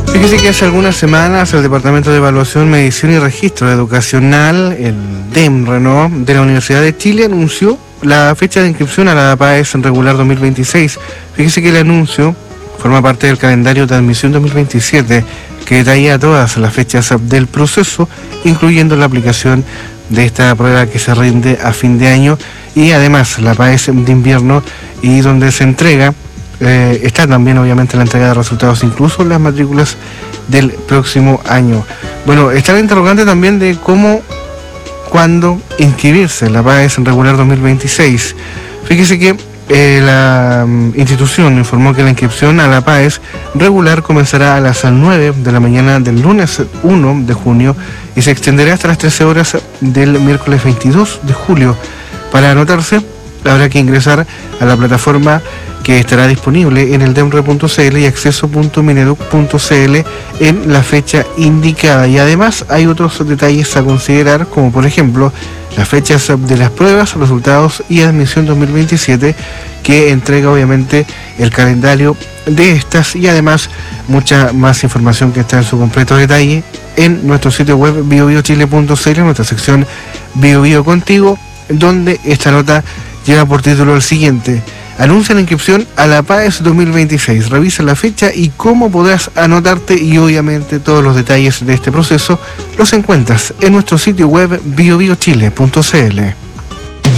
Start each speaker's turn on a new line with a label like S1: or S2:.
S1: Fíjese que hace algunas semanas el Departamento de Evaluación, Medición y Registro Educacional, el DEMRE, ¿no?, de la Universidad de Chile, anunció la fecha de inscripción a la PAES en regular 2026. Fíjese que el anuncio forma parte del calendario de admisión 2027, que detalla todas las fechas del proceso, incluyendo la aplicación de esta prueba que se rinde a fin de año, y además la PAES de invierno, y donde se entrega, está también obviamente la entrega de resultados, incluso las matrículas del próximo año. Bueno, está la interrogante también de cómo, cuándo inscribirse en la PAES en regular 2026. Fíjese que la institución informó que la inscripción a la PAES regular comenzará a las 9 de la mañana del lunes 1 de junio y se extenderá hasta las 13 horas del miércoles 22 de julio. Para anotarse habrá que ingresar a la plataforma que estará disponible en el demre.cl y acceso.mineduc.cl en la fecha indicada. Y además hay otros detalles a considerar, como por ejemplo las fechas de las pruebas, resultados y admisión 2027, que entrega obviamente el calendario de estas, y además mucha más información que está en su completo detalle en nuestro sitio web biobiochile.cl, en nuestra sección Bio Bio Contigo, donde esta nota lleva por título el siguiente: anuncia la inscripción a la PAES 2026. Revisa la fecha y cómo podrás anotarte, y obviamente todos los detalles de este proceso los encuentras en nuestro sitio web biobiochile.cl.